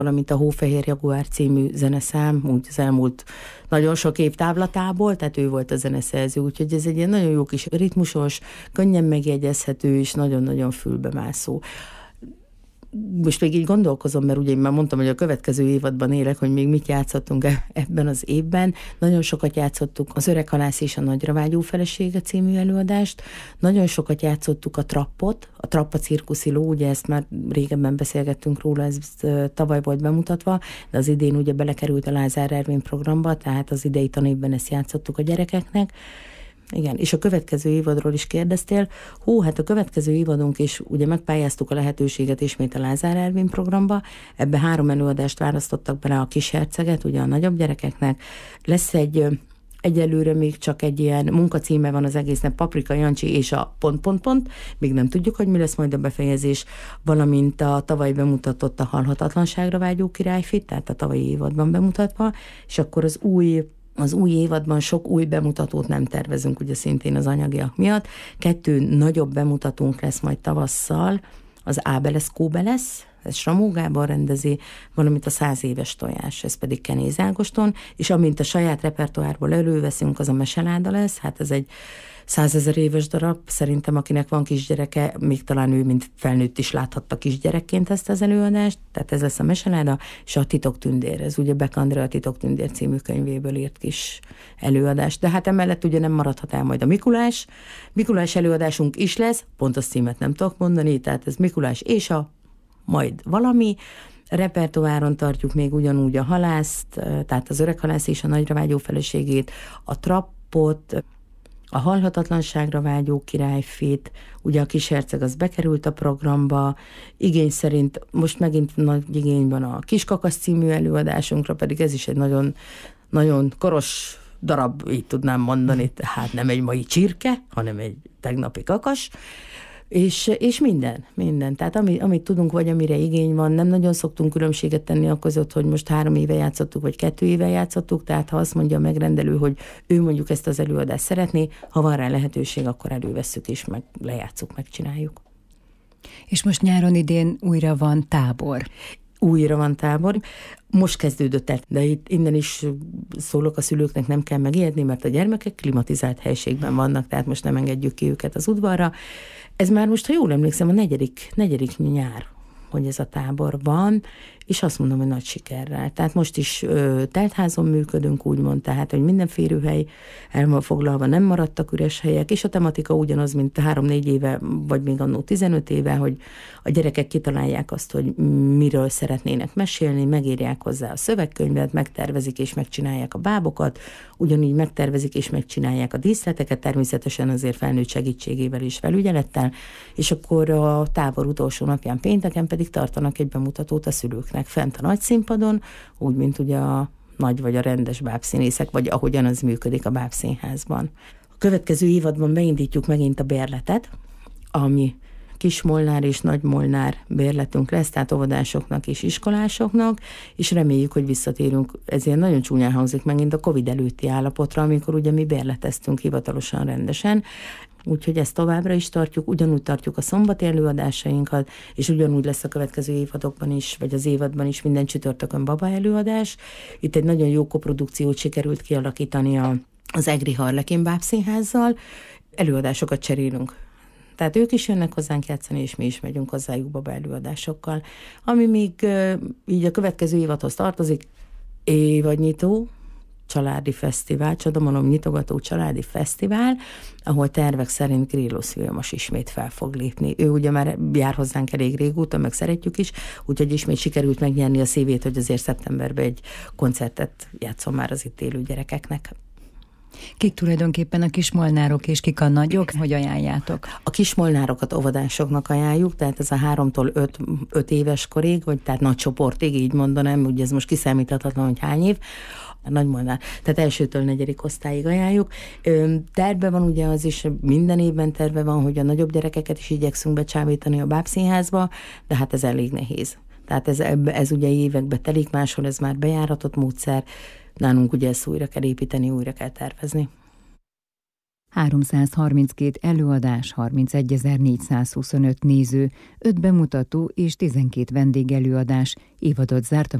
valamint a Hófehér Jaguár című zeneszám, úgy az elmúlt nagyon sok év távlatából, tehát ő volt a zeneszerző, úgyhogy ez egy ilyen nagyon jó kis ritmusos, könnyen megjegyezhető és nagyon-nagyon fülbemászó. Most még így gondolkozom, mert ugye én már mondtam, hogy a következő évadban élek, hogy még mit játszottunk ebben az évben. Nagyon sokat játszottuk az Öreg halász és a Nagyra vágyó felesége című előadást. Nagyon sokat játszottuk a Trappot, a Trappa cirkuszi ló, ugye ezt már régebben beszélgettünk róla, ez tavaly volt bemutatva, de az idén ugye belekerült a Lázár Ervin programba, tehát az idei tanévben ezt játszottuk a gyerekeknek. Igen, és a következő évadról is kérdeztél. Hát a következő évadunk is, ugye megpályáztuk a lehetőséget ismét a Lázár Ervin programba, ebbe 3 előadást választottak bele a Kisherceget, ugye a nagyobb gyerekeknek. Lesz egyelőre még csak egy ilyen munkacíme van az egésznek, Paprika Jancsi és a ... még nem tudjuk, hogy mi lesz majd a befejezés, valamint a tavaly bemutatott a Halhatatlanságra vágyó királyfit, tehát a tavalyi évadban bemutatva, és akkor az új évadban sok új bemutatót nem tervezünk, ugye szintén az anyagiak miatt. 2 nagyobb bemutatónk lesz majd tavasszal, az Ábelesz Kóbelesz, ez Ramó Gábor rendezi, valamint a 100 éves tojás, ez pedig Kenéz Ágoston, és amint a saját repertoárból előveszünk, az a Meseláda lesz, hát ez egy 100 000 éves darab, szerintem akinek van kisgyereke, még talán ő, mint felnőtt is láthatta kisgyerekként ezt az előadást, tehát ez lesz a Meseláda, és a Titoktündér, ez ugye Beck Andrea a Titoktündér című könyvéből írt kis előadást, de hát emellett ugye nem maradhat el majd a Mikulás előadásunk is lesz, pont a címet nem tudok mondani, tehát ez Mikulás és a majd valami, repertoáron tartjuk még ugyanúgy a halászt, tehát az Öreg halász és a Nagyra vágyó feleségét, a Trappot, a Halhatatlanságra vágyó királyfit, ugye a Kisherceg az bekerült a programba, igény szerint most megint nagy igény van a Kiskakasz című előadásunkra, pedig ez is egy nagyon, nagyon koros darab, így tudnám mondani, tehát nem egy mai csirke, hanem egy tegnapi kakas, és minden. Tehát amit tudunk, vagy amire igény van, nem nagyon szoktunk különbséget tenni a között, hogy most 3 éve játszottuk, vagy 2 éve játszottuk, tehát ha azt mondja a megrendelő, hogy ő mondjuk ezt az előadást szeretné, ha van rá lehetőség, akkor elővesszük és meg lejátszuk, megcsináljuk. És most nyáron idén újra van tábor. Újra van tábor. Most kezdődött el, de itt innen is szólok a szülőknek, nem kell megijedni, mert a gyermekek klimatizált helységben vannak, tehát most nem engedjük ki őket az udvarra. Ez már most, ha jól emlékszem, a negyedik nyár, hogy ez a tábor van, és azt mondom, hogy nagy sikerrel. Tehát most is teltházon működünk, úgymond, tehát, hogy minden férőhely el van foglalva, nem maradtak üres helyek, és a tematika ugyanaz, mint 3-4 éve, vagy még annó 15 éve, hogy a gyerekek kitalálják azt, hogy miről szeretnének mesélni, megírják hozzá a szövegkönyvet, megtervezik és megcsinálják a bábokat, ugyanígy megtervezik és megcsinálják a díszleteket, természetesen azért felnőtt segítségével és felügyelettel, és akkor a tábor utolsó napján, pénteken pedig tartanak egy bemutatót a szülőknek fent a nagy színpadon, úgy, mint ugye a nagy vagy a rendes bábszínészek, vagy ahogyan az működik a bábszínházban. A következő évadban beindítjuk megint a bérletet, ami Kismolnár és Nagymolnár bérletünk lesz, tehát óvodásoknak és iskolásoknak, és reméljük, hogy visszatérünk, ezért nagyon csúnyán hangzik megint a Covid előtti állapotra, amikor ugye mi bérleteztünk hivatalosan rendesen, úgyhogy ezt továbbra is tartjuk, ugyanúgy tartjuk a szombati előadásainkat, és ugyanúgy lesz a következő évadokban is, vagy az évadban is minden csütörtökön baba előadás. Itt egy nagyon jó koprodukciót sikerült kialakítani az Egri Harlekin Bábszínházzal, előadásokat cserélünk. Tehát ők is jönnek hozzánk játszani, és mi is megyünk hozzájuk baba előadásokkal. Ami még így a következő évadhoz tartozik, évadnyitó, családi fesztivál, Csodamalom nyitogató családi fesztivál, ahol tervek szerint Grillos Vilmos ismét fel fog lépni. Ő ugye már jár hozzánk elég régóta, meg szeretjük is, úgyhogy ismét sikerült megnyerni a szívét, hogy azért szeptemberben egy koncertet játszom már az itt élő gyerekeknek. Kik tulajdonképpen a kismolnárok és kik a nagyok, hogy ajánljátok? A kismolnárokat óvodásoknak ajánljuk, tehát ez a 3-tól 5 éves korig, vagy tehát nagy csoportig, így mondanám, ugye ez most kiszámíthatatlan, hogy hány év, a Nagymolnár, tehát 1-től 4. osztályig ajánljuk. Terve van ugye az is, minden évben terve van, hogy a nagyobb gyerekeket is igyekszünk becsábítani a bábszínházba, de hát ez elég nehéz. Tehát ez ugye évekbe telik, máshol ez már bejáratott módszer, nálunk ugye ezt újra kell építeni, újra kell tervezni. 332 előadás, 31.425 néző, 5 bemutató és 12 vendégelőadás évadot zárt a